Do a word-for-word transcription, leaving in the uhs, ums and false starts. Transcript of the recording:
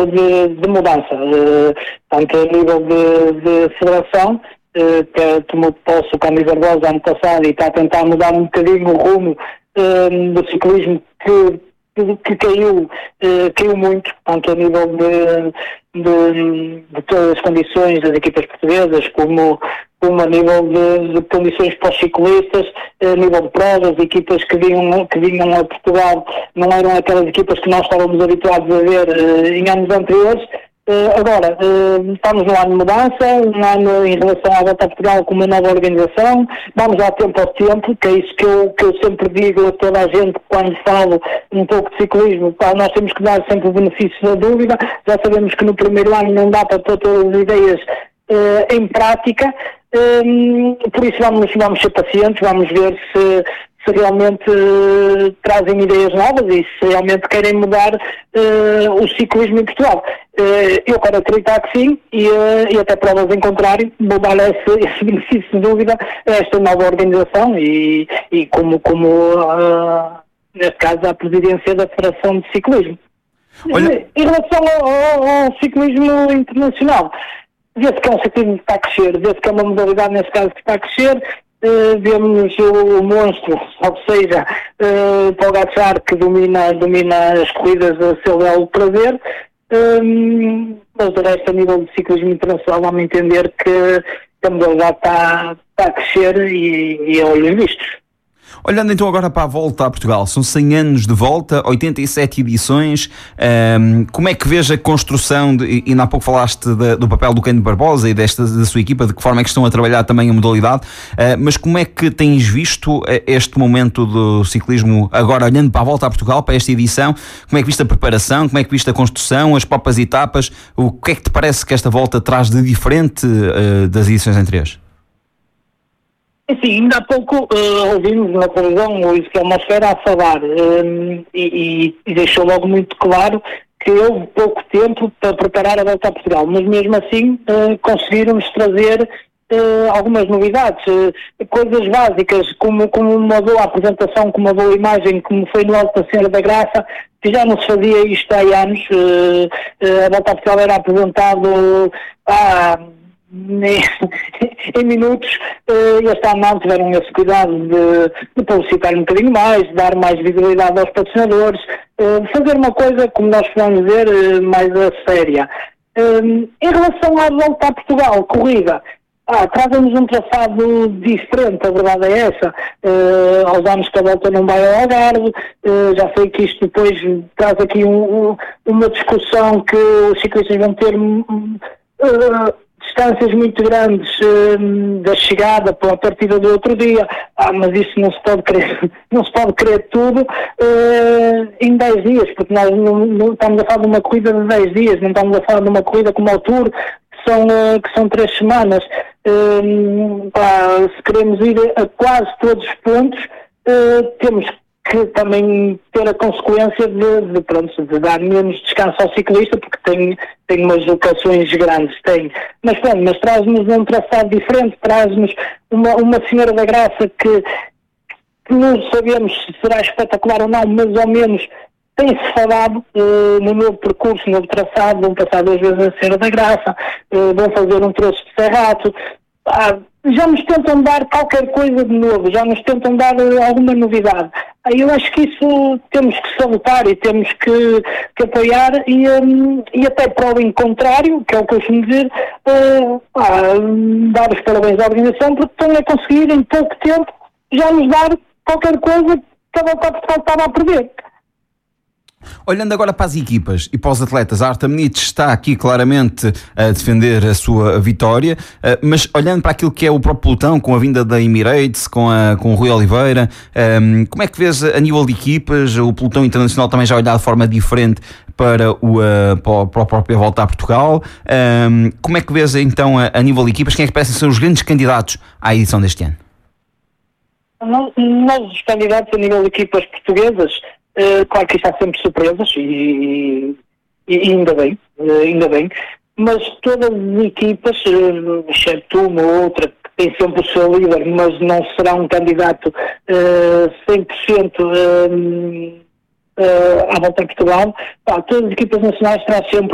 de, de mudança, uh, tanto a nível de, de federação, uh, que tomou posse o Cândido Barbosa ano passado e está a tentar mudar um bocadinho o rumo uh, do ciclismo que, que, que caiu, uh, caiu muito, tanto a nível de, de, de todas as condições das equipas portuguesas, como, como a nível de, de condições para os ciclistas, a nível de provas, equipas que vinham, que vinham a Portugal não eram aquelas equipas que nós estávamos habituados a ver uh, em anos anteriores. Uh, agora, uh, estamos num ano de mudança, um ano em relação à Volta a Portugal com uma nova organização, vamos dar tempo ao tempo, que é isso que eu, que eu sempre digo a toda a gente quando falo um pouco de ciclismo. Pá, nós temos que dar sempre o benefício da dúvida, já sabemos que no primeiro ano não dá para pôr todas as ideias uh, em prática, um, por isso vamos, vamos ser pacientes, vamos ver se se realmente uh, trazem ideias novas e se realmente querem mudar uh, o ciclismo em Portugal. Uh, eu quero acreditar que sim e, uh, e até provas em contrário, vou dar esse, esse benefício de dúvida a esta nova organização e, e como, como uh, neste caso, a presidência da Federação de Ciclismo. Olha... Em relação ao, ao, ao ciclismo internacional, vê-se que é um ciclismo que está a crescer, vê-se que é uma modalidade, neste caso, que está a crescer. Uh, vemos o, o monstro, ou seja, uh, Pogacar, que domina, domina as corridas a seu belo prazer, um, mas de resto, a nível de ciclismo internacional, vamos entender que a modalidade está, está a crescer e, e a olhos vistos. Olhando então agora para a Volta a Portugal, são cem anos de volta, oitenta e sete edições, um, como é que vês a construção, de, e ainda há pouco falaste de, do papel do Cândido Barbosa e desta, da sua equipa, de que forma é que estão a trabalhar também a modalidade, uh, mas como é que tens visto este momento do ciclismo, agora olhando para a Volta a Portugal, para esta edição, como é que viste a preparação, como é que viste a construção, as próprias etapas, o que é que te parece que esta volta traz de diferente uh, das edições anteriores? Sim, ainda há pouco uh, ouvimos na televisão o Ezequiel Mosqueira a falar um, e, e deixou logo muito claro que houve pouco tempo para preparar a Volta a Portugal, mas mesmo assim uh, conseguiram-nos trazer uh, algumas novidades, uh, coisas básicas como, como uma boa apresentação, como uma boa imagem, como foi no Alto da Senhora da Graça, que já não se fazia isto há anos. Uh, uh, a Volta a Portugal era apresentado há... em minutos, uh, este ano não tiveram esse cuidado de, de publicitar um bocadinho mais, de dar mais visibilidade aos patrocinadores, uh, fazer uma coisa, como nós podemos dizer, uh, mais a séria. Uh, em relação à Volta a Portugal, corrida, ah, trazem-nos um traçado diferente, a verdade é essa. Uh, aos anos que a Volta não vai ao Algarve, uh, já sei que isto depois traz aqui um, um, uma discussão que os ciclistas vão ter... Um, uh, distâncias muito grandes uh, da chegada para a partida do outro dia. Ah, mas isso não se pode querer, não se pode querer tudo uh, em dez dias, porque nós não, não estamos a falar de uma corrida de dez dias, não estamos a falar de uma corrida como o Tour, que são, uh, que são três semanas. Uh, pá, se queremos ir a quase todos os pontos, uh, temos que que também ter a consequência de, de, pronto, de dar menos descanso ao ciclista, porque tem, tem umas locações grandes, tem. Mas pronto, mas traz-nos um traçado diferente, traz-nos uma, uma Senhora da Graça que, que não sabemos se será espetacular ou não, mas ao menos tem-se falado uh, no novo percurso, no novo traçado, vão passar duas vezes a Senhora da Graça, uh, vão fazer um troço de Serrato. Ah, já nos tentam dar qualquer coisa de novo, já nos tentam dar uh, alguma novidade. Aí eu acho que isso temos que salutar e temos que, que apoiar e, um, e até para o contrário, que é o que eu costumo dizer, uh, ah, dar os parabéns à organização porque estão a conseguir em pouco tempo já nos dar qualquer coisa que a Volta a Portugal estava a perder. Olhando agora para as equipas e para os atletas, a Arta Menezes está aqui claramente a defender a sua vitória, mas olhando para aquilo que é o próprio pelotão, com a vinda da Emirates, com, a, com o Rui Oliveira, como é que vês a nível de equipas, o pelotão internacional também já olhar de forma diferente para, o, para a própria Volta a Portugal? Como é que vês então a, a nível de equipas, quem é que parecem ser os grandes candidatos à edição deste ano? Nós, nós os candidatos a nível de equipas portuguesas, Uh, claro que isto há sempre surpresas e, e, e ainda bem, uh, ainda bem, mas todas as equipas, uh, exceto uma ou outra, que tem sempre o seu líder, mas não será um candidato uh, cem por cento uh, uh, à Volta a Portugal, pá, todas as equipas nacionais terão sempre